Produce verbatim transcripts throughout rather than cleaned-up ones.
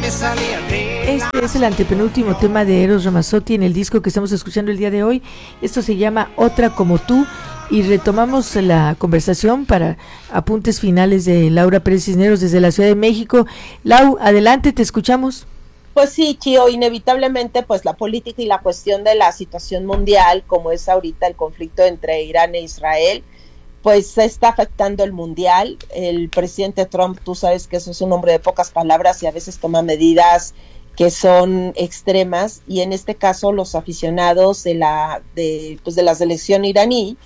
Este es el antepenúltimo tema de Eros Ramazzotti en el disco que estamos escuchando el día de hoy. Esto se llama Otra como tú y retomamos la conversación para apuntes finales de Laura Pérez Cisneros desde la Ciudad de México. Lau, adelante, te escuchamos. Pues sí, Chio, inevitablemente pues la política y la cuestión de la situación mundial, como es ahorita el conflicto entre Irán e Israel, pues está afectando el mundial. El presidente Trump, tú sabes que eso es un hombre de pocas palabras y a veces toma medidas que son extremas, y en este caso los aficionados de la de pues de la selección iraní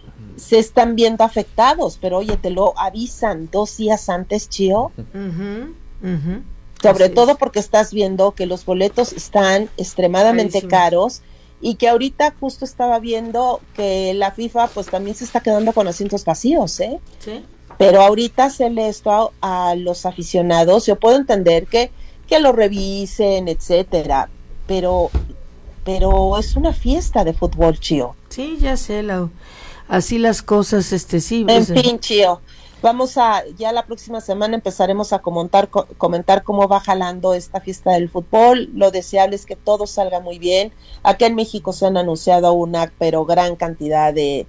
se están viendo afectados, pero oye, te lo avisan dos días antes, Chio. Uh-huh, uh-huh. Sobre Así todo es. Porque estás viendo que los boletos están extremadamente Carísimos. caros, y que ahorita justo estaba viendo que la FIFA pues también se está quedando con asientos vacíos, ¿eh? Sí. Pero ahorita hacerle esto a, a los aficionados, yo puedo entender que, que lo revisen, etcétera, pero, pero es una fiesta de fútbol, Chio. Sí, ya sé, Lau. Así las cosas, este, sí. En pues, fin, Chio. Vamos a, ya la próxima semana empezaremos a comentar, co- comentar cómo va jalando esta fiesta del fútbol. Lo deseable es que todo salga muy bien. Acá en México se han anunciado una, pero gran cantidad de,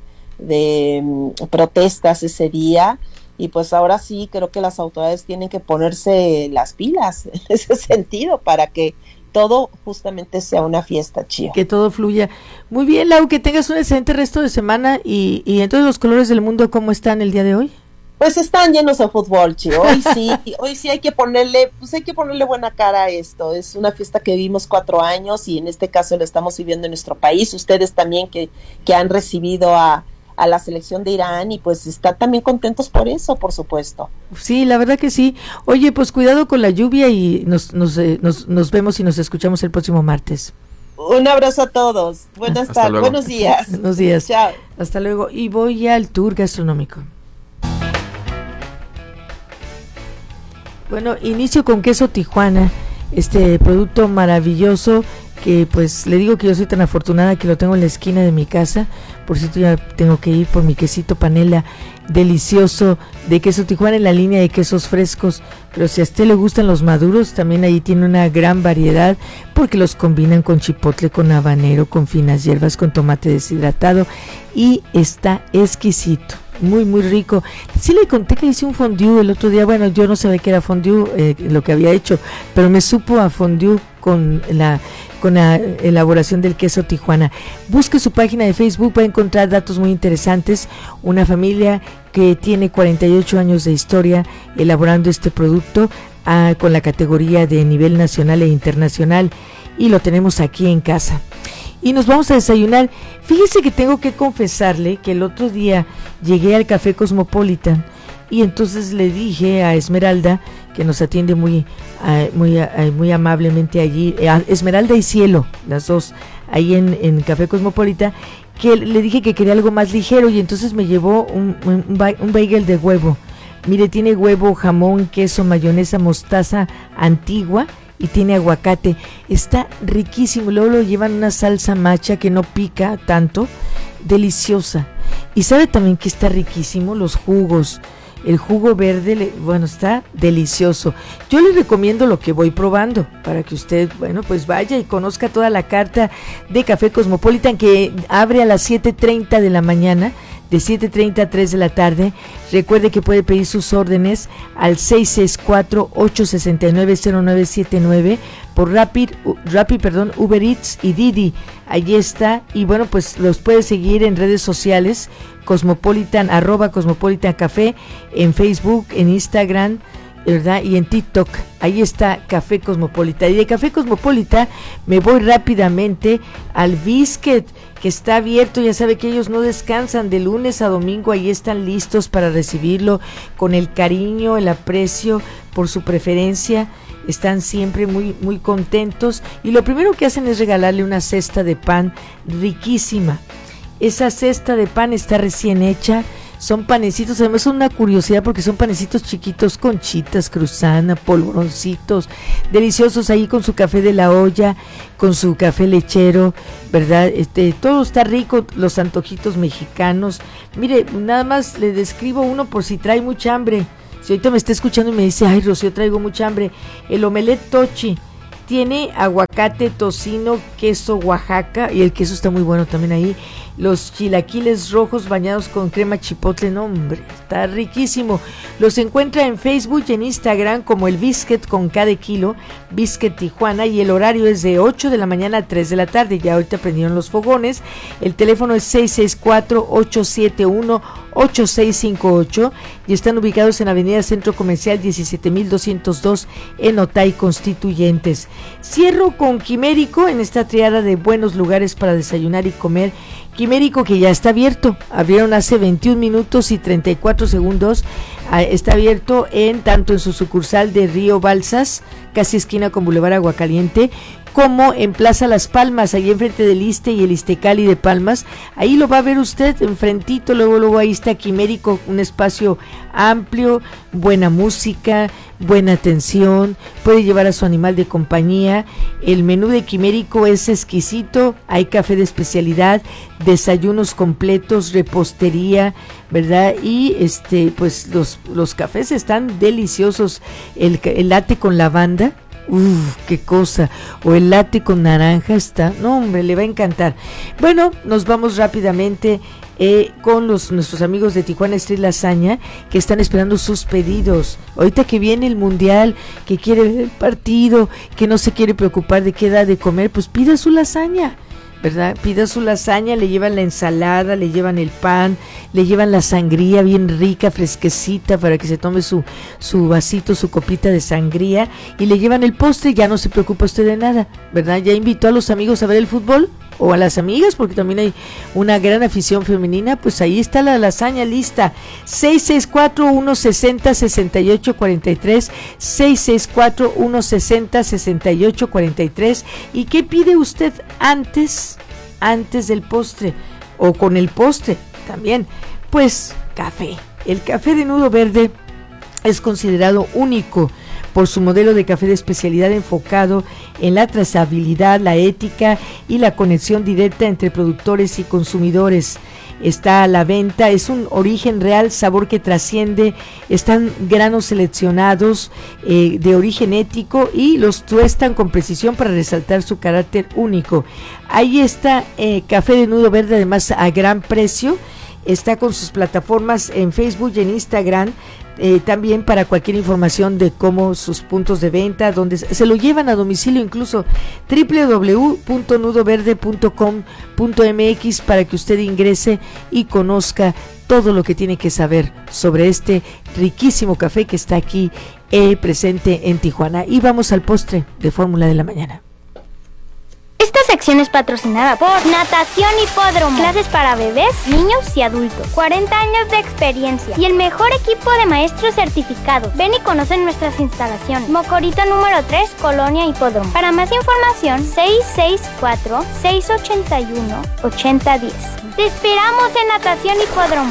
de um, protestas ese día. Y pues ahora sí, creo que las autoridades tienen que ponerse las pilas en ese sentido para que todo justamente sea una fiesta, Chio. Que todo fluya. Muy bien, Lau, que tengas un excelente resto de semana. Y, y entonces los colores del mundo, ¿cómo están el día de hoy? Pues están llenos de fútbol, Chio. Hoy sí, hoy sí hay que ponerle, pues hay que ponerle buena cara a esto. Es una fiesta que vivimos cuatro años y en este caso lo estamos viviendo en nuestro país. Ustedes también que, que han recibido a, a la selección de Irán y pues están también contentos por eso, por supuesto. Sí, la verdad que sí. Oye, pues cuidado con la lluvia y nos, nos, eh, nos, nos vemos y nos escuchamos el próximo martes. Un abrazo a todos. Buenas tardes, buenos días. Buenos días. Chao. Hasta luego. Y voy al tour gastronómico. Bueno, inicio con queso Tijuana, este producto maravilloso que pues le digo que yo soy tan afortunada que lo tengo en la esquina de mi casa. Por cierto, ya tengo que ir por mi quesito panela delicioso de queso Tijuana en la línea de quesos frescos, pero si a usted le gustan los maduros, también ahí tiene una gran variedad porque los combinan con chipotle, con habanero, con finas hierbas, con tomate deshidratado y está exquisito. Muy, muy rico. Sí le conté que hice un fondue el otro día. Bueno, yo no sabía que era fondue eh, lo que había hecho, pero me supo a fondue con la con la elaboración del queso Tijuana. Busque su página de Facebook, va a encontrar datos muy interesantes. Una familia que tiene cuarenta y ocho años de historia elaborando este producto ah, con la categoría de nivel nacional e internacional, y lo tenemos aquí en casa. Y nos vamos a desayunar. Fíjese que tengo que confesarle que el otro día llegué al Café Cosmopolitan y entonces le dije a Esmeralda, que nos atiende muy uh, muy uh, muy amablemente allí, uh, Esmeralda y Cielo, las dos, ahí en, en Café Cosmopolitan, que le dije que quería algo más ligero y entonces me llevó un, un, un bagel de huevo. Mire, tiene huevo, jamón, queso, mayonesa, mostaza antigua y tiene aguacate, está riquísimo. Luego lo llevan una salsa macha que no pica tanto, deliciosa. Y sabe también que está riquísimo los jugos, el jugo verde, le, bueno, está delicioso. Yo les recomiendo lo que voy probando para que usted, bueno, pues vaya y conozca toda la carta de Café Cosmopolitan, que abre a las siete treinta de la mañana, de siete treinta a tres de la tarde. Recuerde que puede pedir sus órdenes al seis seis cuatro, ocho seis nueve, cero nueve siete nueve por Rapid, Rapid, perdón, Uber Eats y Didi. Allí está. Y bueno, pues los puede seguir en redes sociales, Cosmopolitan, arroba Cosmopolitan Café, en Facebook, en Instagram, ¿verdad? Y en TikTok. Ahí está Café Cosmopolitan. Y de Café Cosmopolitan me voy rápidamente al Biscuit, que está abierto. Ya sabe que ellos no descansan de lunes a domingo. Ahí están listos para recibirlo con el cariño, el aprecio por su preferencia. Están siempre muy, muy contentos. Y lo primero que hacen es regalarle una cesta de pan riquísima. Esa cesta de pan está recién hecha. Son panecitos, además son una curiosidad porque son panecitos chiquitos, conchitas, cruzana, polvoroncitos, deliciosos, ahí con su café de la olla, con su café lechero, ¿verdad? Este, todo está rico, los antojitos mexicanos. Mire, nada más le describo uno por si trae mucha hambre. Si ahorita me está escuchando y me dice, ay, Rocío, traigo mucha hambre, el omelette Tochi tiene aguacate, tocino, queso Oaxaca, y el queso está muy bueno también ahí. Los chilaquiles rojos bañados con crema chipotle, no hombre, está riquísimo. Los encuentra en Facebook y en Instagram como el Biscuit con cada kilo, Biscuit Tijuana, y el horario es de ocho de la mañana a tres de la tarde. Ya ahorita prendieron los fogones. El teléfono es seis seis cuatro, ocho siete uno, ocho seis cinco ocho y están ubicados en Avenida Centro Comercial diecisiete mil doscientos dos en Otay Constituyentes. Cierro con Quimérico en esta triada de buenos lugares para desayunar y comer. Quimérico, que ya está abierto, abrieron hace veintiún minutos y treinta y cuatro segundos, está abierto en tanto en su sucursal de Río Balsas, casi esquina con Boulevard Aguacaliente, como en Plaza Las Palmas, ahí enfrente del Iste y el Istecali de Palmas. Ahí lo va a ver usted enfrentito, luego luego ahí está Quimérico, un espacio amplio, buena música, buena atención, puede llevar a su animal de compañía. El menú de Quimérico es exquisito, hay café de especialidad, desayunos completos, repostería, ¿verdad? Y este pues los, los cafés están deliciosos, el, el latte con lavanda, uff, qué cosa, o el latte con naranja está, no hombre, le va a encantar. Bueno, nos vamos rápidamente eh, con los nuestros amigos de Tijuana Street Lasaña, que están esperando sus pedidos. Ahorita que viene el mundial, que quiere ver el partido, que no se quiere preocupar de qué da de comer, pues pida su lasaña, ¿verdad? Pida su lasaña, le llevan la ensalada, le llevan el pan, le llevan la sangría bien rica, fresquecita, para que se tome su, su vasito, su copita de sangría, y le llevan el postre, ya no se preocupa usted de nada, ¿verdad? Ya invitó a los amigos a ver el fútbol, o a las amigas, porque también hay una gran afición femenina, pues ahí está la lasaña lista. Seis seis cuatro, uno seis cero, seis ocho cuatro tres, seis seis cuatro, uno seis cero, seis ocho cuatro tres. ¿Y qué pide usted antes, antes del postre, o con el postre también? Pues café. El café de Nudo Verde es considerado único por su modelo de café de especialidad enfocado en la trazabilidad, la ética y la conexión directa entre productores y consumidores. Está a la venta, es un origen real, sabor que trasciende, están granos seleccionados eh, de origen ético y los tuestan con precisión para resaltar su carácter único. Ahí está eh, Café de Nudo Verde, además a gran precio. Está con sus plataformas en Facebook y en Instagram, eh, también para cualquier información de cómo sus puntos de venta, donde se lo llevan a domicilio, incluso doble u doble u doble u punto nudo verde punto com punto m x, para que usted ingrese y conozca todo lo que tiene que saber sobre este riquísimo café que está aquí eh, presente en Tijuana. Y vamos al postre de Fórmula de la Mañana. Esta sección es patrocinada por Natación Hipódromo. Clases para bebés, niños y adultos. cuarenta años de experiencia y el mejor equipo de maestros certificados. Ven y conoce nuestras instalaciones. Mocorito número tres, Colonia Hipódromo. Para más información, seis seis cuatro, seis ocho uno, ocho cero uno cero. Te esperamos en Natación Hipódromo.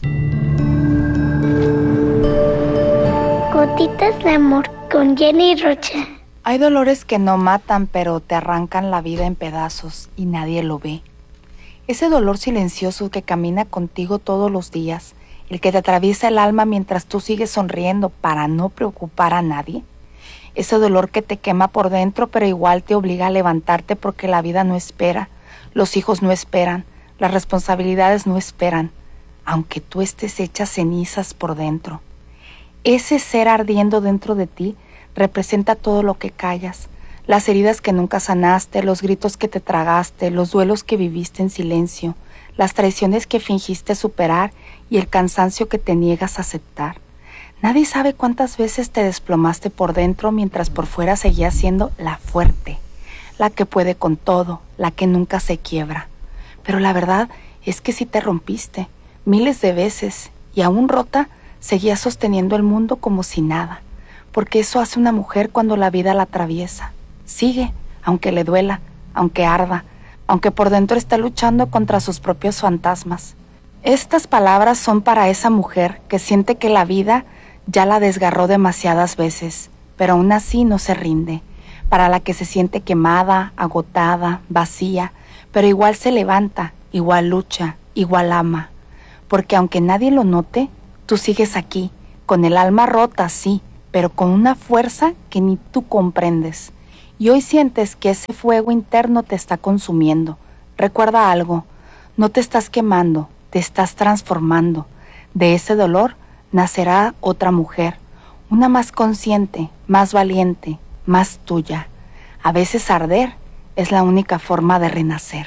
Gotitas de amor con Jenny Rocha. Hay dolores que no matan, pero te arrancan la vida en pedazos y nadie lo ve. Ese dolor silencioso que camina contigo todos los días, el que te atraviesa el alma mientras tú sigues sonriendo para no preocupar a nadie. Ese dolor que te quema por dentro, pero igual te obliga a levantarte porque la vida no espera, los hijos no esperan, las responsabilidades no esperan, aunque tú estés hecha cenizas por dentro. Ese ser ardiendo dentro de ti representa todo lo que callas, las heridas que nunca sanaste, los gritos que te tragaste, los duelos que viviste en silencio, las traiciones que fingiste superar y el cansancio que te niegas a aceptar. Nadie sabe cuántas veces te desplomaste por dentro mientras por fuera seguías siendo la fuerte, la que puede con todo, la que nunca se quiebra. Pero la verdad es que sí te rompiste, miles de veces, y aún rota, seguías sosteniendo el mundo como si nada. Porque eso hace una mujer cuando la vida la atraviesa. Sigue, aunque le duela, aunque arda, aunque por dentro está luchando contra sus propios fantasmas. Estas palabras son para esa mujer que siente que la vida ya la desgarró demasiadas veces, pero aún así no se rinde. Para la que se siente quemada, agotada, vacía, pero igual se levanta, igual lucha, igual ama. Porque aunque nadie lo note, tú sigues aquí, con el alma rota, sí, pero con una fuerza que ni tú comprendes. Y hoy sientes que ese fuego interno te está consumiendo. Recuerda algo, no te estás quemando, te estás transformando. De ese dolor nacerá otra mujer, una más consciente, más valiente, más tuya. A veces arder es la única forma de renacer.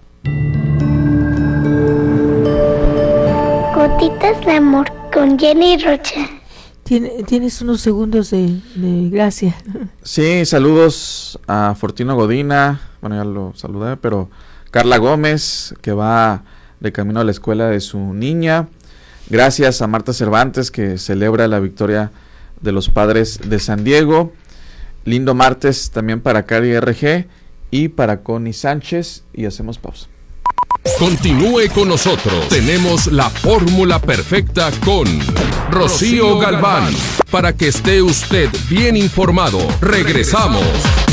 Gotitas de amor con Jenny Rocha. Tien, tienes unos segundos de, de gracia. Sí, saludos a Fortino Godina, bueno, ya lo saludé, pero Carla Gómez, que va de camino a la escuela de su niña. Gracias a Marta Cervantes, que celebra la victoria de los Padres de San Diego. Lindo martes también para Cari R G y para Connie Sánchez, y hacemos pausa. Continúe con nosotros. Tenemos la fórmula perfecta con Rocío Galván, para que esté usted bien informado. Regresamos.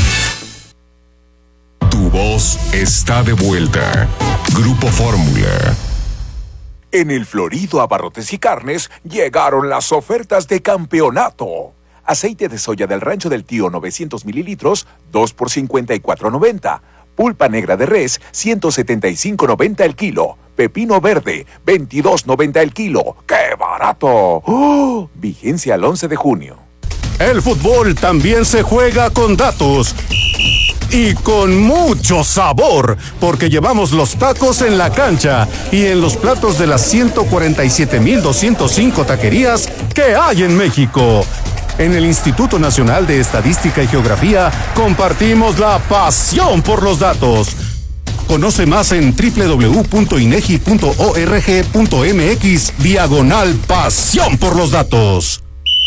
Tu voz está de vuelta. Grupo Fórmula. En el Florido Abarrotes y Carnes llegaron las ofertas de campeonato. Aceite de soya del Rancho del Tío novecientos mililitros, dos por cincuenta y cuatro noventa. Pulpa negra de res, ciento setenta y cinco noventa el kilo. Pepino verde, veintidós noventa el kilo. ¡Qué barato! ¡Oh! Vigencia al once de junio. El fútbol también se juega con datos. Y con mucho sabor, porque llevamos los tacos en la cancha y en los platos de las ciento cuarenta y siete mil doscientos cinco taquerías que hay en México. En el Instituto Nacional de Estadística y Geografía compartimos la pasión por los datos. Conoce más en doble u doble u doble u punto inegi punto org punto mx diagonal pasión por los datos.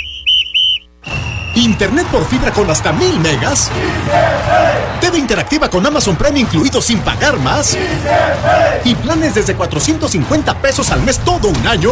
Internet por fibra con hasta mil megas. T V interactiva con Amazon Prime incluido sin pagar más. Y planes desde cuatrocientos cincuenta pesos al mes todo un año.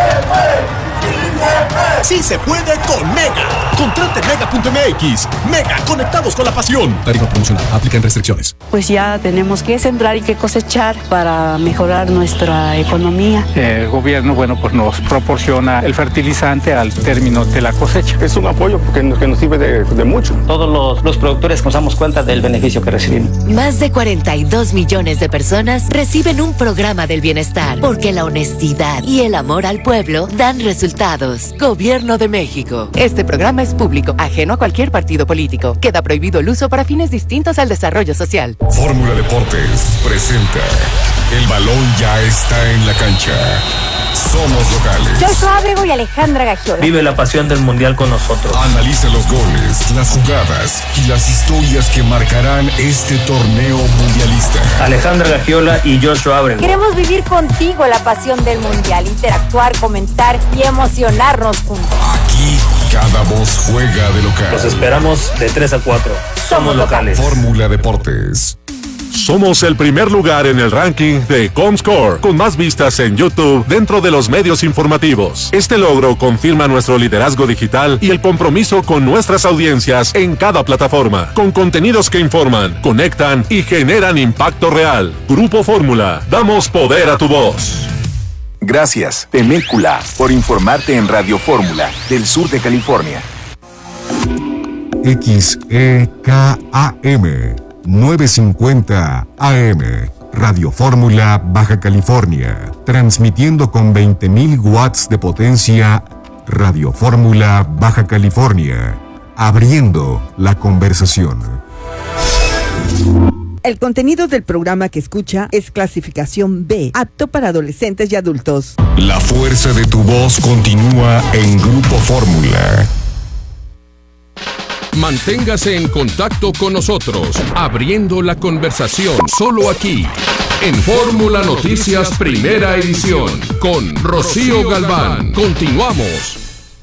Sí se puede con Mega. Contrate mega punto m x. Mega, conectados con la pasión. Tarifa promocional, aplican restricciones. Pues ya tenemos que sembrar y que cosechar para mejorar nuestra economía. El gobierno, bueno, pues nos proporciona el fertilizante al término de la cosecha. Es un apoyo porque nos, que nos sirve de, de mucho. Todos los, los productores nos damos cuenta del beneficio que recibimos. Más de cuarenta y dos millones de personas reciben un programa del bienestar, porque la honestidad y el amor al pueblo dan resultados. Gobierno de México. Este programa es público, ajeno a cualquier partido político. Queda prohibido el uso para fines distintos al desarrollo social. Fórmula Deportes presenta: el balón ya está en la cancha. Somos locales. Joshua Ábrego y Alejandra Gagiola. Vive la pasión del mundial con nosotros. Analiza los goles, las jugadas y las historias que marcarán este torneo mundialista. Alejandra Gagiola y Joshua Ábrego. Queremos vivir contigo la pasión del mundial, interactuar, comentar y emocionarnos juntos. Aquí cada voz juega de local. Los esperamos de tres a cuatro. Somos locales. Fórmula Deportes. Somos el primer lugar en el ranking de Comscore, con más vistas en YouTube dentro de los medios informativos. Este logro confirma nuestro liderazgo digital y el compromiso con nuestras audiencias en cada plataforma, con contenidos que informan, conectan y generan impacto real. Grupo Fórmula, damos poder a tu voz. Gracias, Temécula, por informarte en Radio Fórmula, del sur de California. X E K A M novecientos cincuenta A M, Radio Fórmula, Baja California, transmitiendo con veinte mil watts de potencia. Radio Fórmula, Baja California, abriendo la conversación. El contenido del programa que escucha es clasificación B, apto para adolescentes y adultos. La fuerza de tu voz continúa en Grupo Fórmula. Manténgase en contacto con nosotros, abriendo la conversación, solo aquí, en Fórmula Noticias Primera Edición, con Rocío Galván. Continuamos.